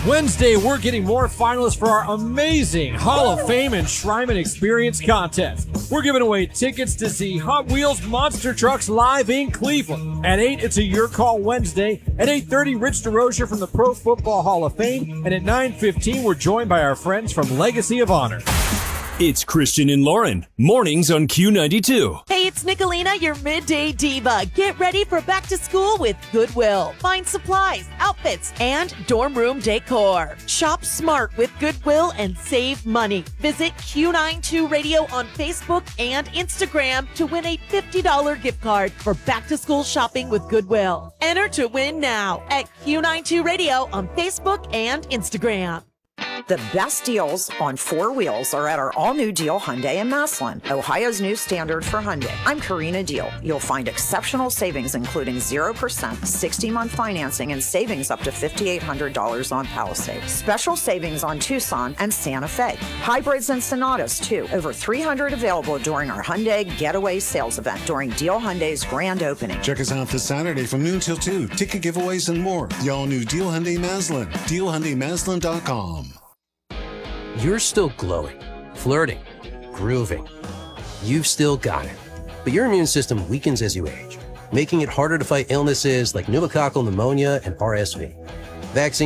Wednesday, we're getting more finalists for our amazing Hall of Fame Enshrinement Experience contest. We're giving away tickets to see Hot Wheels Monster Trucks live in Cleveland. At 8, it's a Your Call Wednesday. At 8:30, Rich DeRozier from the Pro Football Hall of Fame. And at 9:15, we're joined by our friends from Legacy of Honor. It's Christian and Lauren, mornings on Q92. Hey, it's Nicolina, your midday diva. Get ready for back to school with Goodwill. Find supplies, outfits, and dorm room decor. Shop smart with Goodwill and save money. Visit Q92 Radio on Facebook and Instagram to win a $50 gift card for back to school shopping with Goodwill. Enter to win now at Q92 Radio on Facebook and Instagram. The best deals on 4 wheels are at our all-new Deal Hyundai in Massillon, Ohio's new standard for Hyundai. I'm Karina Deal. You'll find exceptional savings including 0%, 60-month financing, and savings up to $5,800 on Palisade. Special savings on Tucson and Santa Fe. Hybrids and Sonatas, too. Over 300 available during our Hyundai Getaway Sales event during Deal Hyundai's grand opening. Check us out this Saturday from noon till 2. Ticket giveaways and more. The all-new Deal Hyundai Massillon. DealHyundaiMassillon.com. You're still glowing, flirting, grooving. You've still got it. But your immune system weakens as you age, making it harder to fight illnesses like pneumococcal pneumonia and RSV. Vaccine